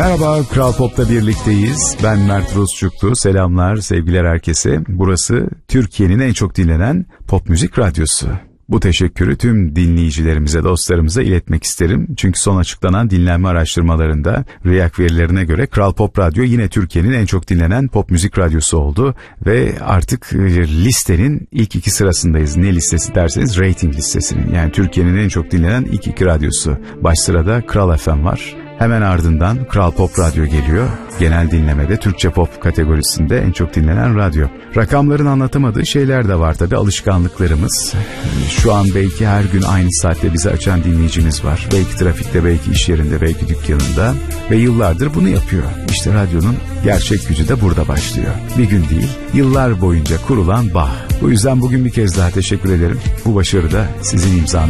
Merhaba, Kral Pop'ta birlikteyiz. Ben Mert Rusçuklu. Selamlar, sevgiler herkese. Burası Türkiye'nin en çok dinlenen pop müzik radyosu. Bu teşekkürü tüm dinleyicilerimize, dostlarımıza iletmek isterim. Çünkü son açıklanan dinlenme araştırmalarında REAK verilerine göre Kral Pop Radyo yine Türkiye'nin en çok dinlenen pop müzik radyosu oldu. Ve artık listenin ilk 2 sırasındayız. Ne listesi derseniz rating listesinin. Yani Türkiye'nin en çok dinlenen ilk 2 radyosu. Baş sırada Kral FM var. Hemen ardından Kral Pop Radyo geliyor. Genel dinlemede Türkçe pop kategorisinde en çok dinlenen radyo. Rakamların anlatamadığı şeyler de var tabii, alışkanlıklarımız. Şu an belki her gün aynı saatte bizi açan dinleyicimiz var. Belki trafikte, belki iş yerinde, belki dükkanında. Ve yıllardır bunu yapıyor. İşte radyonun gerçek gücü de burada başlıyor. Bir gün değil, yıllar boyunca kurulan bağ. Bu yüzden bugün bir kez daha teşekkür ederim. Bu başarı da sizin imzanız.